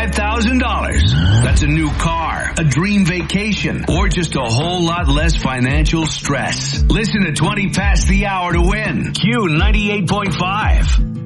$5,000. That's a new car, a dream vacation, or just a whole lot less financial stress. Listen to 20 Past the Hour to win. Q 98.5.